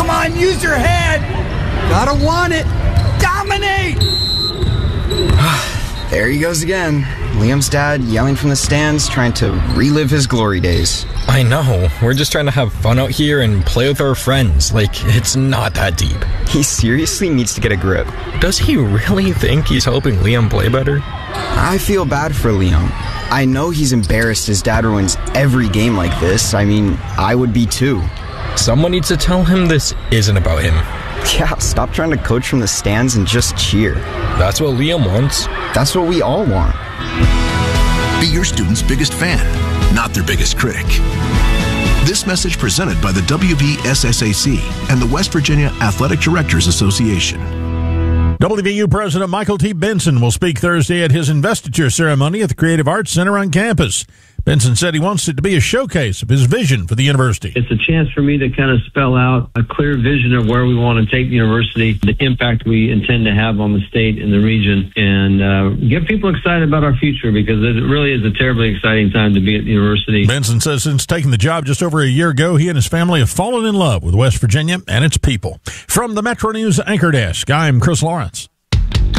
Come on, use your head. Gotta want it. Dominate. There he goes again. Liam's dad yelling from the stands, trying to relive his glory days. I know. We're just trying to have fun out here and play with our friends. Like, it's not that deep. He seriously needs to get a grip. Does he really think he's helping Liam play better? I feel bad for Liam. I know he's embarrassed his dad ruins every game like this. I mean, I would be too. Someone needs to tell him this isn't about him. Yeah, stop trying to coach from the stands and just cheer. That's what Liam wants. That's what we all want. Be your student's biggest fan, not their biggest critic. This message presented by the WVSSAC and the West Virginia Athletic Directors Association. WVU President Michael T. Benson will speak Thursday at his investiture ceremony at the Creative Arts Center on campus. Benson said he wants it to be a showcase of his vision for the university. It's a chance for me to kind of spell out a clear vision of where we want to take the university, the impact we intend to have on the state and the region, and get people excited about our future, because it really is a terribly exciting time to be at the university. Benson says since taking the job just over a year ago, he and his family have fallen in love with West Virginia and its people. From the Metro News Anchor Desk, I'm Chris Lawrence.